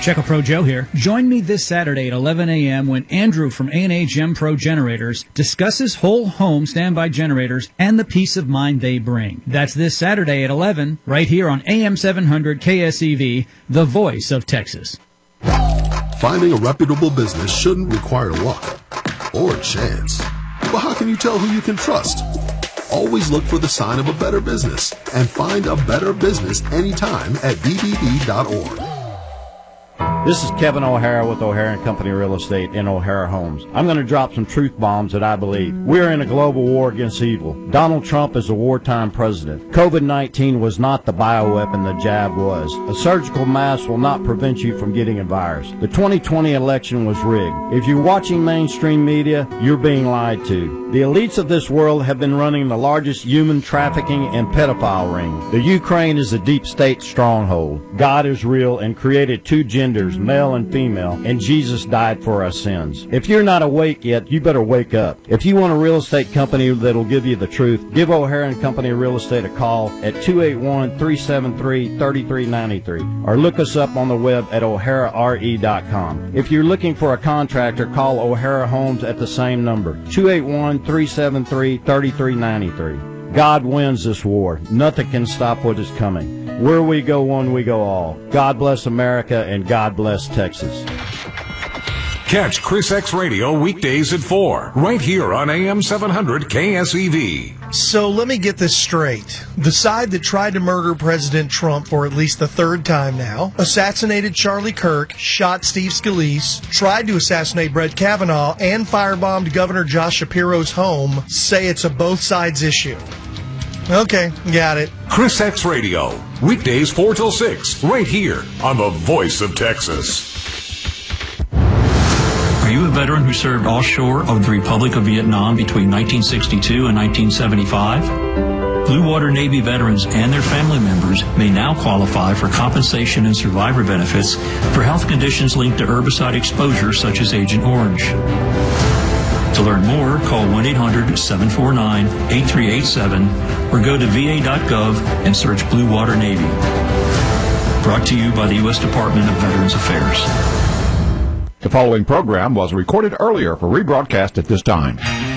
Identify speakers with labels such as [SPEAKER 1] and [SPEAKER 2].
[SPEAKER 1] Checo Pro Joe here. Join me this Saturday at 11 a.m. when Andrew from A&A Gem Pro Generators discusses whole home standby generators and the peace of mind they bring. That's this Saturday at 11, right here on AM 700 KSEV, the voice of Texas.
[SPEAKER 2] Finding a reputable business shouldn't require luck or chance. But how can you tell who you can trust? Always look for the sign of a better business and find a better business anytime at bbb.org.
[SPEAKER 3] This is Kevin O'Hara with O'Hara & Company Real Estate in O'Hara Homes. I'm going to drop some truth bombs that I believe. We're in a global war against evil. Donald Trump is a wartime president. COVID-19 was not the bioweapon the jab was. A surgical mask will not prevent you from getting a virus. The 2020 election was rigged. If you're watching mainstream media, you're being lied to. The elites of this world have been running the largest human trafficking and pedophile ring. The Ukraine is a deep state stronghold. God is real and created two genders, male and female, and Jesus died for our sins. If you're not awake yet, you better wake up. If you want a real estate company that'll give you the truth, give O'Hara & Company Real Estate a call at 281-373-3393 or look us up on the web at o'harare.com. If you're looking for a contractor, call O'Hara Homes at the same number, 281-373-3393. God wins this war. Nothing can stop what is coming. Where we go one, we go all. God bless America and God bless Texas.
[SPEAKER 4] Catch Chris X Radio weekdays at 4, right here on AM 700 KSEV.
[SPEAKER 5] So let me get this straight. The side that tried to murder President Trump for at least the third time now, assassinated Charlie Kirk, shot Steve Scalise, tried to assassinate Brett Kavanaugh, and firebombed Governor Josh Shapiro's home, say it's a both sides issue. Okay, got it.
[SPEAKER 4] Chris X Radio, weekdays 4 till 6, right here on the voice of Texas.
[SPEAKER 6] Are you a veteran who served offshore of the Republic of Vietnam between 1962 and 1975? Blue Water Navy veterans and their family members may now qualify for compensation and survivor benefits for health conditions linked to herbicide exposure such as Agent Orange. To learn more, call 1-800-749-8387 or go to va.gov and search Blue Water Navy. Brought to you by the U.S. Department of Veterans Affairs.
[SPEAKER 7] The following program was recorded earlier for rebroadcast at this time.